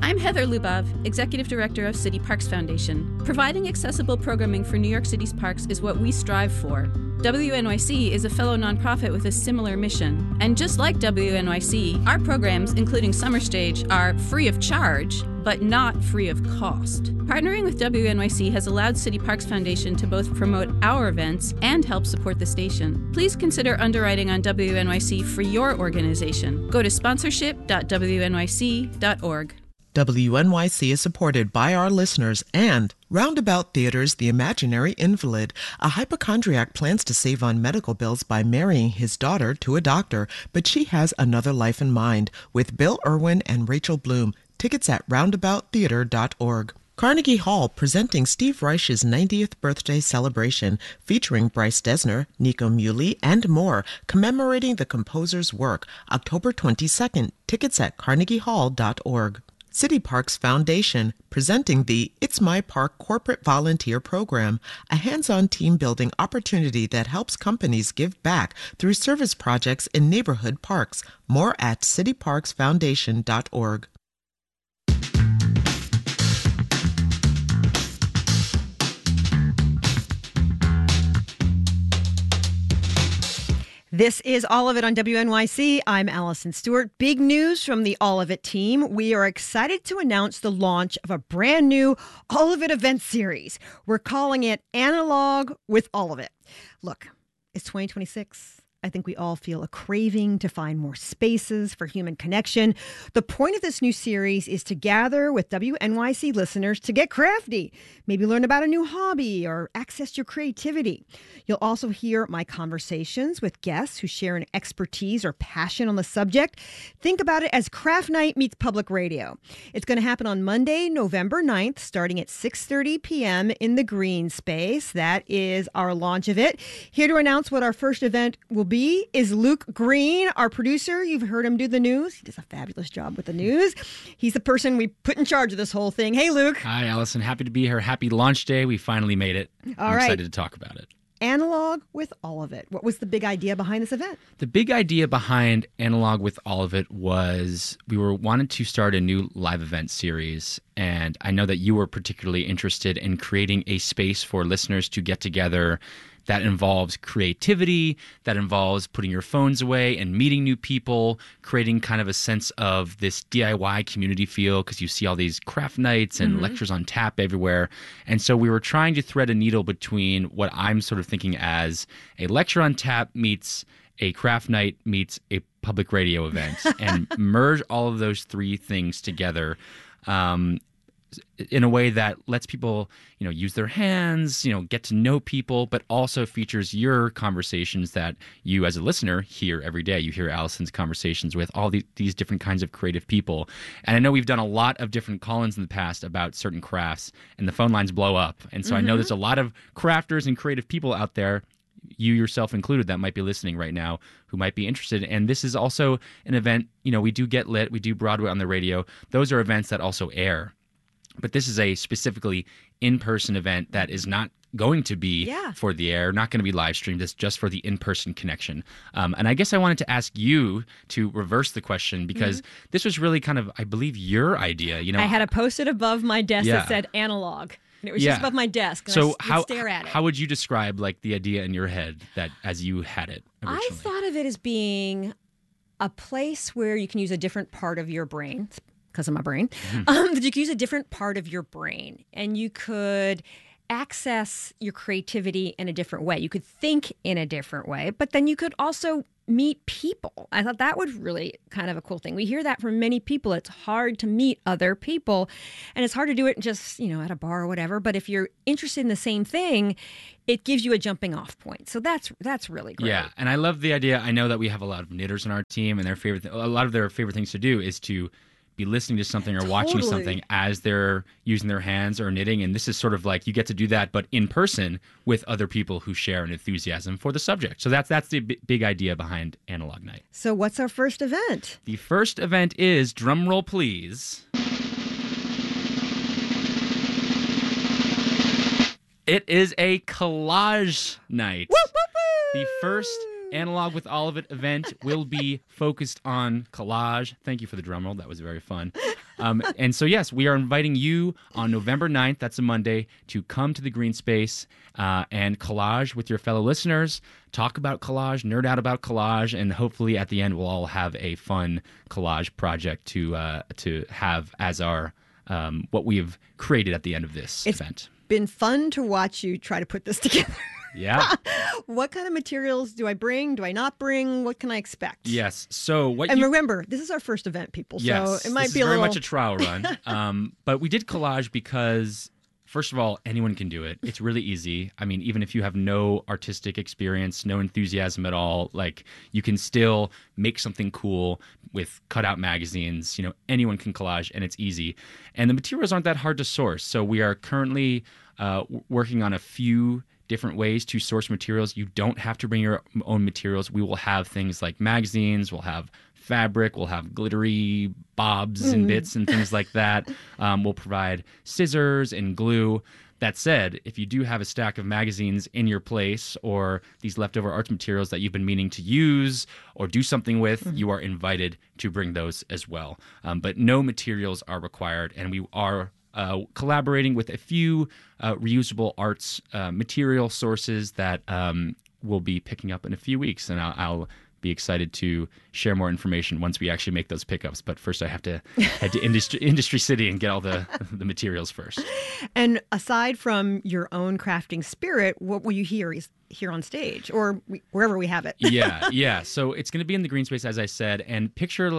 I'm Heather Lubov, Executive Director of City Parks Foundation. Providing accessible programming for New York City's parks is what we strive for. WNYC is a fellow nonprofit with a similar mission. And just like WNYC, our programs, including Summer Stage, are free of charge, but not free of cost. Partnering with WNYC has allowed City Parks Foundation to both promote our events and help support the station. Please consider underwriting on WNYC for your organization. Go to sponsorship.wnyc.org. WNYC is supported by our listeners and Roundabout Theater's The Imaginary Invalid. A hypochondriac plans to save on medical bills by marrying his daughter to a doctor, but she has another life in mind, with Bill Irwin and Rachel Bloom. Tickets at roundabouttheater.org. Carnegie Hall presenting Steve Reich's 90th birthday celebration, featuring Bryce Dessner, Nico Muhly, and more, commemorating the composer's work, October 22nd. Tickets at carnegiehall.org. City Parks Foundation, presenting the It's My Park Corporate Volunteer Program, a hands-on team-building opportunity that helps companies give back through service projects in neighborhood parks. More at cityparksfoundation.org. This is All of It on WNYC. I'm Allison Stewart. Big news from the All of It team. We are excited to announce the launch of a brand new All of It event series. We're calling it Analog with All of It. Look, it's 2026. I think we all feel a craving to find more spaces for human connection. The point of this new series is to gather with WNYC listeners to get crafty, maybe learn about a new hobby or access your creativity. You'll also hear my conversations with guests who share an expertise or passion on the subject. Think about it as Craft Night meets public radio. It's going to happen on Monday, November 9th, starting at 6:30 p.m. in the Green Space. That is our launch of it. Here to announce what our first event will be is Luke Green, our producer. You've heard him do the news. He does a fabulous job with the news. He's the person we put in charge of this whole thing. Hey, Luke. Hi, Allison. Happy to be here. Happy launch day. We finally made it. I'm excited to talk about it. Analog with All of It. What was the big idea behind this event? The big idea behind Analog with All of It was we wanted to start a new live event series. And I know that you were particularly interested in creating a space for listeners to get together that involves creativity, that involves putting your phones away and meeting new people, creating kind of a sense of this DIY community feel because you see all these craft nights and lectures on tap everywhere. And so we were trying to thread a needle between what I'm sort of thinking as a lecture on tap meets a craft night meets a public radio event and merge all of those three things together in a way that lets people, use their hands, get to know people, but also features your conversations that you as a listener hear every day. You hear Allison's conversations with all these different kinds of creative people. And I know we've done a lot of different call-ins in the past about certain crafts, and the phone lines blow up. And so I know there's a lot of crafters and creative people out there, you yourself included, that might be listening right now, who might be interested. And this is also an event, we do Get Lit, we do Broadway on the radio. Those are events that also air. But this is a specifically in-person event that is not going to be for the air, not going to be live streamed. It's just for the in-person connection. And I guess I wanted to ask you to reverse the question because this was really kind of, I believe, your idea. I had a Post-it above my desk that said analog. And it was just above my desk. And so I would stare at it. How would you describe the idea in your head that as you had it originally? I thought of it as being a place where you can use a different part of your brain, because of my brain, that you could use a different part of your brain and you could access your creativity in a different way. You could think in a different way, but then you could also meet people. I thought that was really kind of a cool thing. We hear that from many people. It's hard to meet other people and it's hard to do it just, at a bar or whatever. But if you're interested in the same thing, it gives you a jumping off point. So that's really great. Yeah. And I love the idea. I know that we have a lot of knitters on our team and a lot of their favorite things to do is to be listening to something or watching something as they're using their hands or knitting. And this is sort of like you get to do that, but in person with other people who share an enthusiasm for the subject. So that's the big idea behind Analog Night. So what's our first event? The first event is, drum roll please, it is a collage night. Woo, woo, woo! The first Analog with Olivet event will be focused on collage. Thank you for the drum roll. That was very fun. And so, yes, we are inviting you on November 9th, that's a Monday, to come to the Green Space and collage with your fellow listeners, talk about collage, nerd out about collage, and hopefully at the end we'll all have a fun collage project to have as our what we've created at the end of this event. Been fun to watch you try to put this together. Yeah. What kind of materials do I bring? Do I not bring? What can I expect? Yes. So remember, this is our first event, people. Yes, So it might this be is a very little much a trial run. But we did collage because, first of all, anyone can do it. It's really easy. I mean, even if you have no artistic experience, no enthusiasm at all, like you can still make something cool with cutout magazines. Anyone can collage, and it's easy. And the materials aren't that hard to source. So we are currently working on a few different ways to source materials. You don't have to bring your own materials. We will have things like magazines, we'll have fabric, we'll have glittery bobs and bits and things like that. We'll provide scissors and glue. That said, if you do have a stack of magazines in your place or these leftover art materials that you've been meaning to use or do something with, you are invited to bring those as well. But no materials are required, and we are collaborating with a few reusable arts material sources that we'll be picking up in a few weeks, and I'll be excited to share more information once we actually make those pickups. But first, I have to head to Industry City and get all the materials first. And aside from your own crafting spirit, what will you hear on stage or wherever we have it? Yeah. So it's going to be in the Green Space, as I said, and picture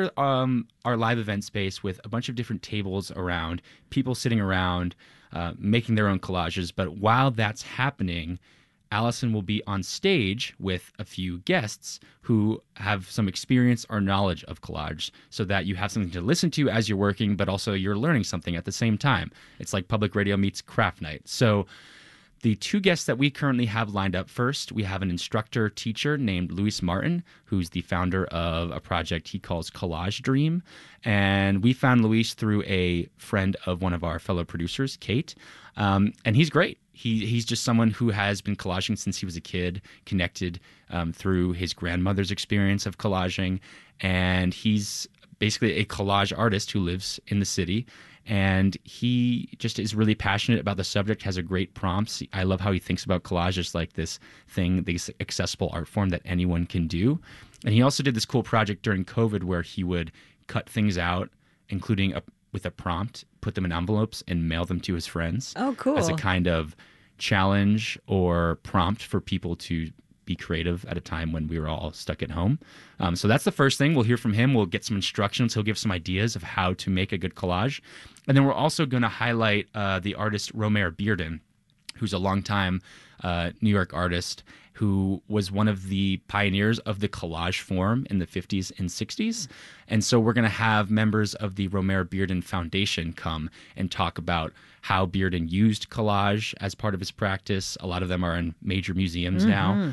our live event space with a bunch of different tables around, people sitting around, making their own collages. But while that's happening, Allison will be on stage with a few guests who have some experience or knowledge of collage, so that you have something to listen to as you're working, but also you're learning something at the same time. It's like public radio meets craft night. So the two guests that we currently have lined up, first, we have an instructor teacher named Luis Martin, who's the founder of a project he calls Collage Dream. And we found Luis through a friend of one of our fellow producers, Kate. And he's great. He's just someone who has been collaging since he was a kid, connected through his grandmother's experience of collaging. And he's basically a collage artist who lives in the city. And he just is really passionate about the subject, has a great prompts. I love how he thinks about collage as like this thing, this accessible art form that anyone can do. And he also did this cool project during COVID where he would cut things out, including with a prompt, put them in envelopes and mail them to his friends. Oh, cool. As a kind of challenge or prompt for people to be creative at a time when we were all stuck at home. So that's the first thing. We'll hear from him. We'll get some instructions. He'll give some ideas of how to make a good collage. And then we're also going to highlight the artist Romare Bearden, who's a longtime New York artist who was one of the pioneers of the collage form in the 50s and 60s. And so we're going to have members of the Romare Bearden Foundation come and talk about how Bearden used collage as part of his practice. A lot of them are in major museums now,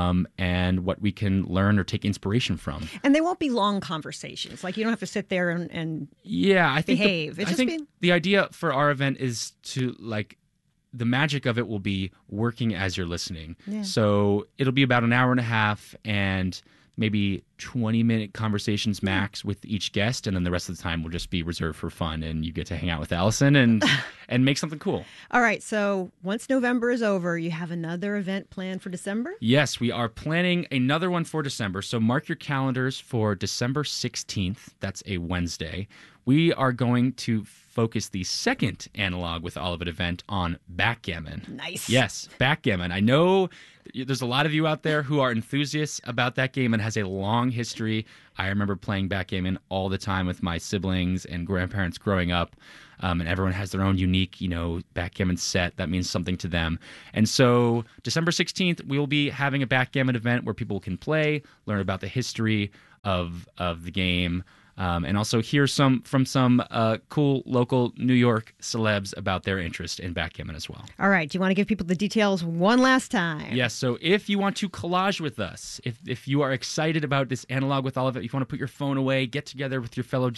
and what we can learn or take inspiration from. And they won't be long conversations. Like you don't have to sit there and I think behave. The idea for our event is to the magic of it will be working as you're listening. Yeah. So it'll be about an hour and a half and maybe 20-minute conversations max with each guest, and then the rest of the time will just be reserved for fun, and you get to hang out with Allison and make something cool. All right, so once November is over, you have another event planned for December? Yes, we are planning another one for December, so mark your calendars for December 16th. That's a Wednesday. We are going to focus the second Analog with Olivet event on backgammon. Nice. Yes, backgammon. I know there's a lot of you out there who are enthusiasts about that game and has a long history. I remember playing backgammon all the time with my siblings and grandparents growing up, and everyone has their own unique, backgammon set that means something to them. And so December 16th, we will be having a backgammon event where people can play, learn about the history of the game, and also hear from some cool local New York celebs about their interest in backgammon as well. All right. Do you want to give people the details one last time? Yes. So if you want to collage with us, if you are excited about this Analog with Olivet, if you want to put your phone away, get together with your fellow